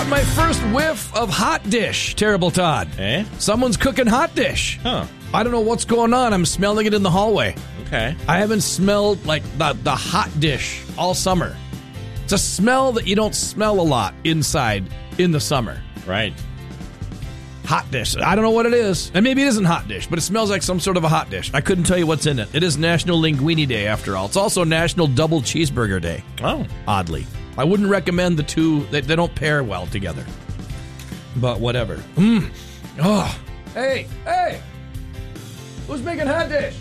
Caught my first whiff of hot dish. Terrible Todd. Eh? Someone's cooking hot dish. Huh. I don't know what's going on. I'm smelling it in the hallway. Okay. I haven't smelled like the hot dish all summer. It's a smell that you don't smell a lot inside in the summer. Right. Hot dish. I don't know what it is. And maybe it isn't hot dish, but it smells like some sort of a hot dish. I couldn't tell you what's in it. It is National Linguine Day, after all. It's also National Double Cheeseburger Day. Oh. Oddly. I wouldn't recommend the two. They don't pair well together. But whatever. Oh. Hey. Who's making hot dish?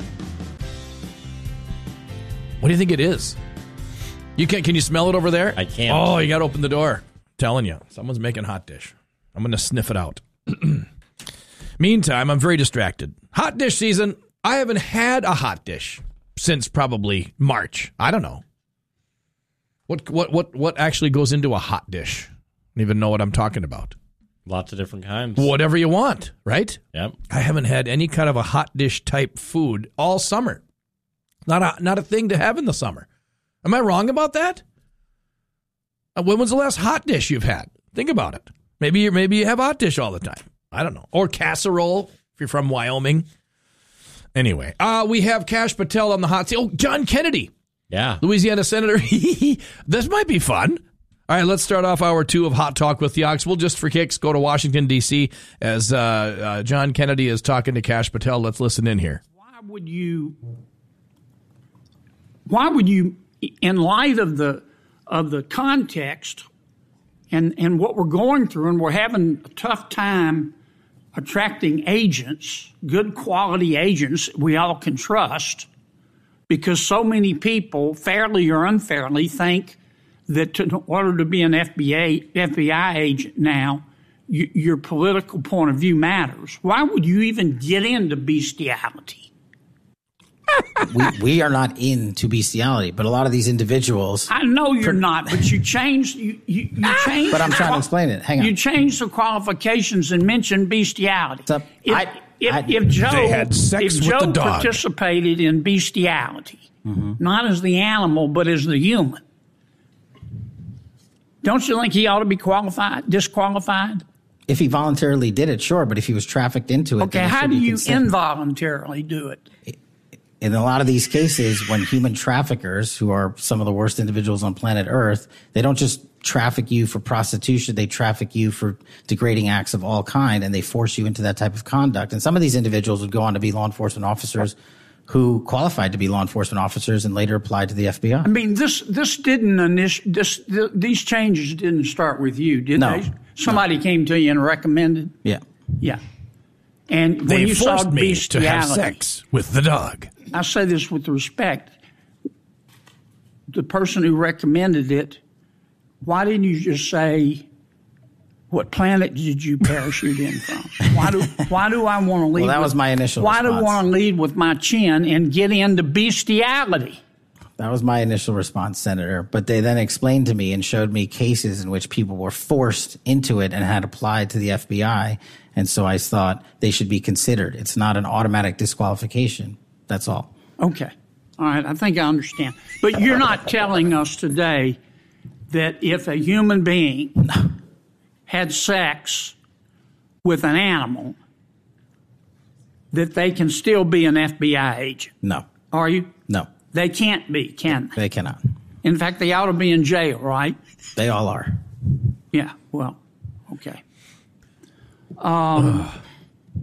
What do you think it is? Can you smell it over there? I can't. Oh, you got to open the door. I'm telling you. Someone's making hot dish. I'm going to sniff it out. Meantime, I'm very distracted. Hot dish season. I haven't had a hot dish since probably March. I don't know. What actually goes into a hot dish? I don't even know what I'm talking about. Lots of different kinds. Whatever you want, right? Yep. I haven't had any kind of a hot dish type food all summer. Not a thing to have in the summer. Am I wrong about that? When was the last hot dish you've had? Think about it. Maybe you have hot dish all the time. I don't know. Or casserole if you're from Wyoming. Anyway, we have Kash Patel on the hot seat. Oh, John Kennedy. Yeah. Louisiana Senator. This might be fun. All right, let's start off hour 2 of Hot Talk with the Ox. We'll just for kicks go to Washington, D.C. as John Kennedy is talking to Kash Patel. Let's listen in here. Why would you, in light of the context and what we're going through, and we're having a tough time attracting agents, good quality agents we all can trust, because so many people, fairly or unfairly, think that in order to be an FBI agent now, your political point of view matters. Why would you even get into bestiality? We are not into bestiality, but a lot of these individuals. I know you're not, but you changed. You changed. But I'm trying to explain it. Hang on. You changed the qualifications and mentioned bestiality. If Joe, They had sex with the dog. participated in bestiality, not as the animal but as the human, don't you think he ought to be disqualified? If he voluntarily did it, sure. But if he was trafficked into it, Okay, then it how should do be you considered. involuntarily do it? In a lot of these cases, when human traffickers, who are some of the worst individuals on planet Earth, they don't just traffic you for prostitution, they traffic you for degrading acts of all kind, and they force you into that type of conduct. And some of these individuals would go on to be law enforcement officers who qualified to be law enforcement officers and later applied to the FBI. I mean, these changes didn't start with you, did No. they? Somebody came to you and recommended? Yeah. Yeah. And when They you saw forced me to have bestiality, sex with the dog. I say this with respect. The person who recommended it, why didn't you just say, what planet did you parachute in from? Why do I want to lead? Well, that was my initial Why do I response. want to lead with my chin and get into bestiality? That was my initial response, Senator. But they then explained to me and showed me cases in which people were forced into it and had applied to the FBI. And so I thought they should be considered. It's not an automatic disqualification. That's all. Okay. All right. I think I understand. But you're not telling us today that if a human being had sex with an animal, that they can still be an FBI agent. No. Are you? No. They can't be, can they? They cannot. In fact, they ought to be in jail, right? They all are. Yeah. Well, okay.